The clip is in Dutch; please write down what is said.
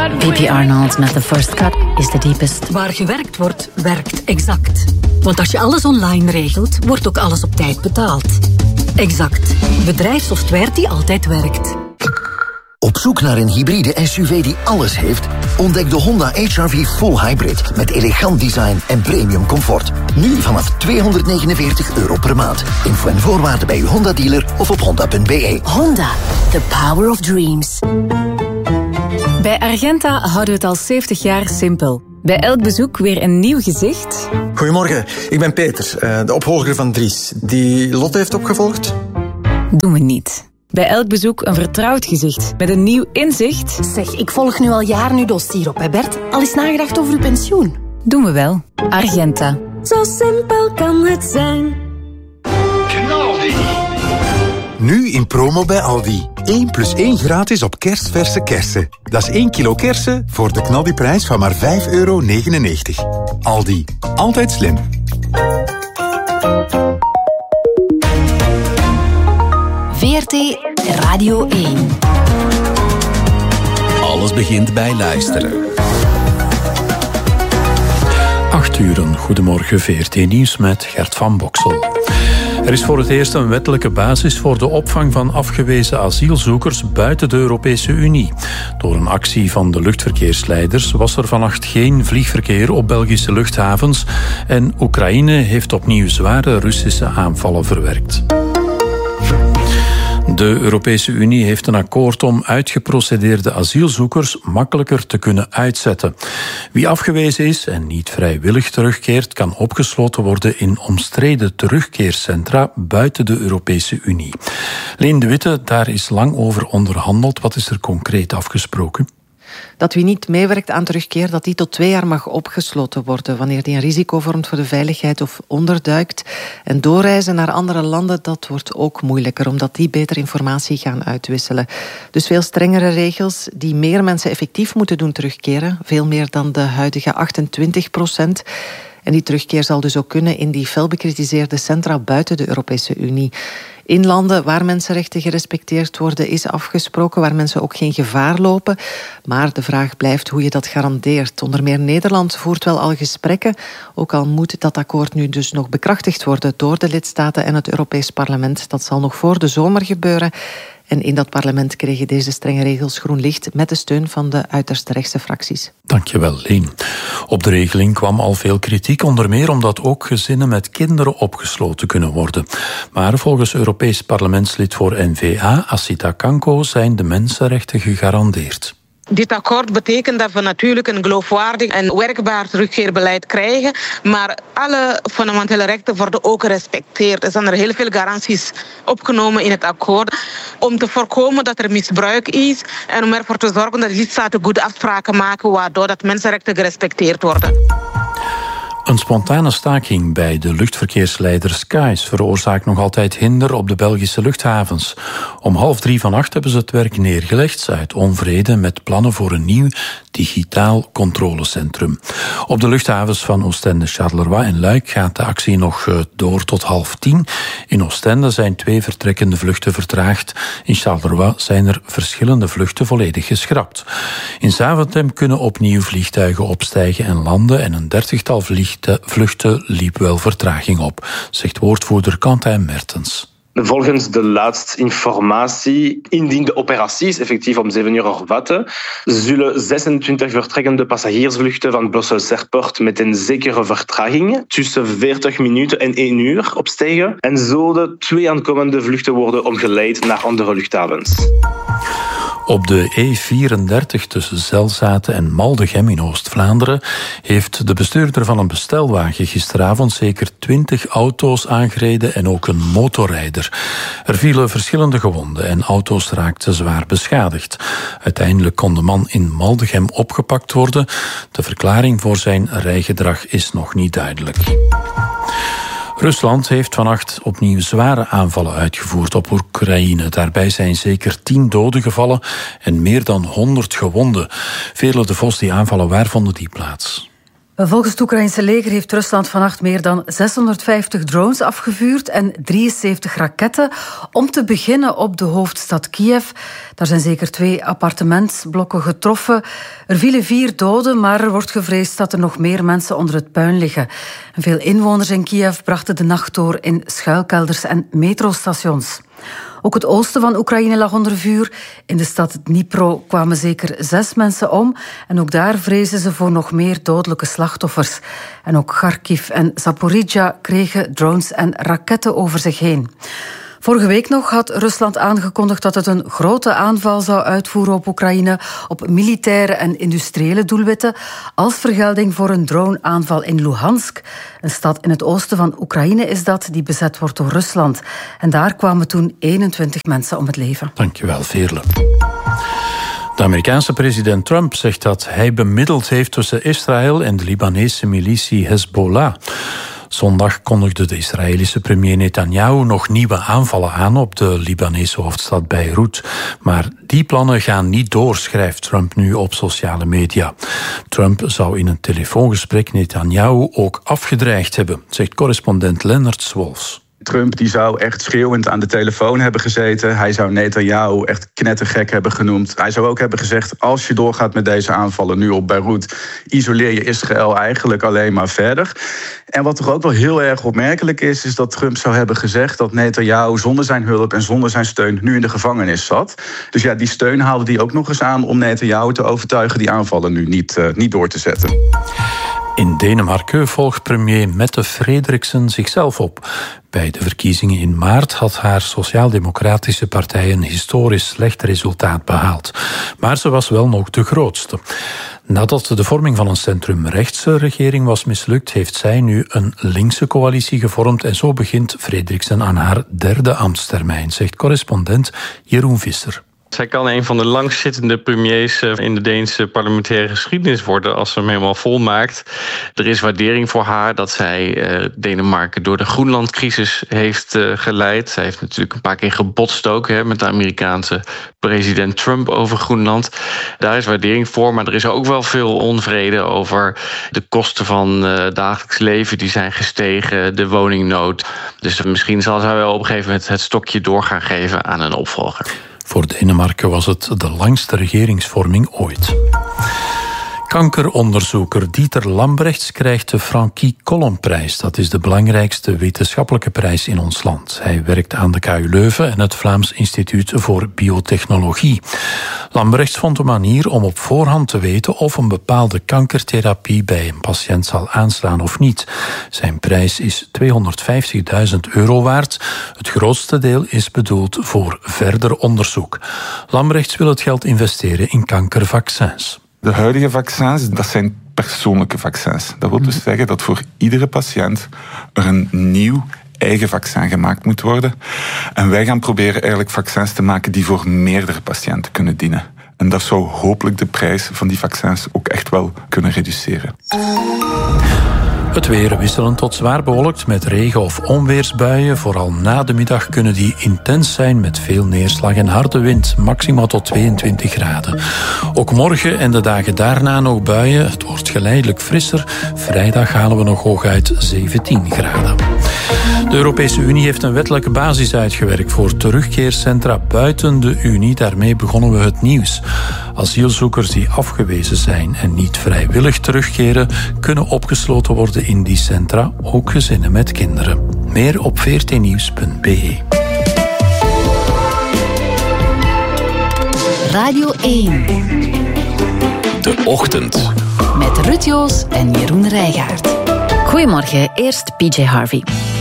P.P. Arnold met The First Cut is the deepest. Waar gewerkt wordt, werkt Exact. Want als je alles online regelt, wordt ook alles op tijd betaald. Exact. Bedrijfssoftware die altijd werkt. Op zoek naar een hybride SUV die alles heeft? Ontdek de Honda HR-V Full Hybrid met elegant design en premium comfort. Nu vanaf €249 per maand. Info en voorwaarden bij uw Honda-dealer of op honda.be. Honda, the power of dreams. Bij Argenta houden we het al 70 jaar simpel. Bij elk bezoek weer een nieuw gezicht. Goedemorgen, ik ben Peter, de opvolger van Dries. Die Lotte heeft opgevolgd? Doen we niet. Bij elk bezoek een vertrouwd gezicht met een nieuw inzicht. Zeg, ik volg nu al jaren uw dossier op, hè Bert? Al eens nagedacht over uw pensioen? Doen we wel. Argenta. Zo simpel kan het zijn. Knaldi. Nu in promo bij Aldi. 1+1 gratis op kerstverse kersen. Dat is 1 kilo kersen voor de knaldiprijs van maar €5,99. Aldi. Altijd slim. VRT Radio 1. Alles begint bij luisteren. 8:00, goedemorgen, VRT Nieuws met Gert van Boksel. Er is voor het eerst een wettelijke basis voor de opvang van afgewezen asielzoekers buiten de Europese Unie. Door een actie van de luchtverkeersleiders was er vannacht geen vliegverkeer op Belgische luchthavens en Oekraïne heeft opnieuw zware Russische aanvallen verwerkt. De Europese Unie heeft een akkoord om uitgeprocedeerde asielzoekers makkelijker te kunnen uitzetten. Wie afgewezen is en niet vrijwillig terugkeert, kan opgesloten worden in omstreden terugkeercentra buiten de Europese Unie. Leen de Witte, daar is lang over onderhandeld. Wat is er concreet afgesproken? Dat wie niet meewerkt aan terugkeer, dat die tot 2 jaar mag opgesloten worden wanneer die een risico vormt voor de veiligheid of onderduikt. En doorreizen naar andere landen, dat wordt ook moeilijker, omdat die beter informatie gaan uitwisselen. Dus veel strengere regels die meer mensen effectief moeten doen terugkeren. Veel meer dan de huidige 28%. En die terugkeer zal dus ook kunnen in die fel bekritiseerde centra buiten de Europese Unie. In landen waar mensenrechten gerespecteerd worden is afgesproken, waar mensen ook geen gevaar lopen. Maar de vraag blijft hoe je dat garandeert. Onder meer Nederland voert wel al gesprekken, ook al moet dat akkoord nu dus nog bekrachtigd worden door de lidstaten en het Europees Parlement. Dat zal nog voor de zomer gebeuren. En in dat parlement kregen deze strenge regels groen licht met de steun van de uiterst rechtse fracties. Dankjewel, Leen. Op de regeling kwam al veel kritiek, onder meer omdat ook gezinnen met kinderen opgesloten kunnen worden. Maar volgens Europees parlementslid voor N-VA, Assita Kanko, zijn de mensenrechten gegarandeerd. Dit akkoord betekent dat we natuurlijk een geloofwaardig en werkbaar terugkeerbeleid krijgen, maar alle fundamentele rechten worden ook gerespecteerd. Er zijn er heel veel garanties opgenomen in het akkoord om te voorkomen dat er misbruik is en om ervoor te zorgen dat de lidstaten goede afspraken maken waardoor dat mensenrechten gerespecteerd worden. Een spontane staking bij de luchtverkeersleider Skies veroorzaakt nog altijd hinder op de Belgische luchthavens. Om 2:30 vannacht hebben ze het werk neergelegd uit onvrede met plannen voor een nieuw digitaal controlecentrum. Op de luchthavens van Oostende, Charleroi en Luik gaat de actie nog door tot 9:30. In Oostende zijn 2 vertrekkende vluchten vertraagd. In Charleroi zijn er verschillende vluchten volledig geschrapt. In Zaventem kunnen opnieuw vliegtuigen opstijgen en landen en een 30-tal vluchten liep wel vertraging op, zegt woordvoerder Quentin Mertens. Volgens de laatste informatie, indien de operaties effectief om 7 uur vatten, zullen 26 vertrekkende passagiersvluchten van Brussels Airport met een zekere vertraging tussen 40 minuten en 1 uur opstijgen en zullen 2 aankomende vluchten worden omgeleid naar andere luchthavens. Op de E34 tussen Zelzaten en Maldegem in Oost-Vlaanderen heeft de bestuurder van een bestelwagen gisteravond zeker 20 auto's aangereden en ook een motorrijder. Er vielen verschillende gewonden en auto's raakten zwaar beschadigd. Uiteindelijk kon de man in Maldegem opgepakt worden. De verklaring voor zijn rijgedrag is nog niet duidelijk. Rusland heeft vannacht opnieuw zware aanvallen uitgevoerd op Oekraïne. Daarbij zijn zeker 10 doden gevallen en meer dan 100 gewonden. Vele de Vos, die aanvallen, waar vonden die plaats? Volgens het Oekraïnse leger heeft Rusland vannacht meer dan 650 drones afgevuurd en 73 raketten om te beginnen op de hoofdstad Kiev. Daar zijn zeker 2 appartementsblokken getroffen. Er vielen 4 doden, maar er wordt gevreesd dat er nog meer mensen onder het puin liggen. En veel inwoners in Kiev brachten de nacht door in schuilkelders en metrostations. Ook het oosten van Oekraïne lag onder vuur. In de stad Dnipro kwamen zeker 6 mensen om. En ook daar vrezen ze voor nog meer dodelijke slachtoffers. En ook Kharkiv en Zaporizhzhia kregen drones en raketten over zich heen. Vorige week nog had Rusland aangekondigd dat het een grote aanval zou uitvoeren op Oekraïne, op militaire en industriële doelwitten, als vergelding voor een droneaanval in Luhansk. Een stad in het oosten van Oekraïne is dat, die bezet wordt door Rusland. En daar kwamen toen 21 mensen om het leven. Dankjewel, Veerle. De Amerikaanse president Trump zegt dat hij bemiddeld heeft tussen Israël en de Libanese militie Hezbollah. Zondag kondigde de Israëlische premier Netanyahu nog nieuwe aanvallen aan op de Libanese hoofdstad Beirut. Maar die plannen gaan niet door, schrijft Trump nu op sociale media. Trump zou in een telefoongesprek Netanyahu ook afgedreigd hebben, zegt correspondent Lennart Swolfs. Trump die zou echt schreeuwend aan de telefoon hebben gezeten. Hij zou Netanyahu echt knettergek hebben genoemd. Hij zou ook hebben gezegd, als je doorgaat met deze aanvallen nu op Beirut, isoleer je Israël eigenlijk alleen maar verder. En wat toch ook wel heel erg opmerkelijk is dat Trump zou hebben gezegd dat Netanyahu zonder zijn hulp en zonder zijn steun nu in de gevangenis zat. Dus ja, die steun haalde hij ook nog eens aan om Netanyahu te overtuigen die aanvallen nu niet door te zetten. In Denemarken volgt premier Mette Frederiksen zichzelf op. Bij de verkiezingen in maart had haar sociaal-democratische partij een historisch slecht resultaat behaald. Maar ze was wel nog de grootste. Nadat de vorming van een centrumrechtse regering was mislukt, heeft zij nu een linkse coalitie gevormd en zo begint Frederiksen aan haar 3e ambtstermijn, zegt correspondent Jeroen Visser. Zij kan een van de langstzittende premiers in de Deense parlementaire geschiedenis worden als ze hem helemaal volmaakt. Er is waardering voor haar dat zij Denemarken door de Groenlandcrisis heeft geleid. Zij heeft natuurlijk een paar keer gebotst ook met de Amerikaanse president Trump over Groenland. Daar is waardering voor, maar er is ook wel veel onvrede over de kosten van dagelijks leven die zijn gestegen, de woningnood. Dus misschien zal zij wel op een gegeven moment het stokje door gaan geven aan een opvolger. Voor Denemarken was het de langste regeringsvorming ooit. Kankeronderzoeker Dieter Lambrechts krijgt de Frankie Collomb-prijs. Dat is de belangrijkste wetenschappelijke prijs in ons land. Hij werkt aan de KU Leuven en het Vlaams Instituut voor Biotechnologie. Lambrechts vond een manier om op voorhand te weten of een bepaalde kankertherapie bij een patiënt zal aanslaan of niet. Zijn prijs is €250.000 waard. Het grootste deel is bedoeld voor verder onderzoek. Lambrechts wil het geld investeren in kankervaccins. De huidige vaccins, dat zijn persoonlijke vaccins. Dat wil dus zeggen dat voor iedere patiënt er een nieuw eigen vaccin gemaakt moet worden. En wij gaan proberen eigenlijk vaccins te maken die voor meerdere patiënten kunnen dienen. En dat zou hopelijk de prijs van die vaccins ook echt wel kunnen reduceren. Het weer wisselend tot zwaar bewolkt met regen- of onweersbuien. Vooral na de middag kunnen die intens zijn met veel neerslag en harde wind. Maximaal tot 22 graden. Ook morgen en de dagen daarna nog buien. Het wordt geleidelijk frisser. Vrijdag halen we nog hooguit 17 graden. De Europese Unie heeft een wettelijke basis uitgewerkt voor terugkeercentra buiten de Unie. Daarmee begonnen we het nieuws. Asielzoekers die afgewezen zijn en niet vrijwillig terugkeren, kunnen opgesloten worden in die centra, ook gezinnen met kinderen. Meer op vrtnieuws.be. Radio 1. De Ochtend. Met Ruud Joos en Jeroen Rijgaard. Goedemorgen, eerst PJ Harvey.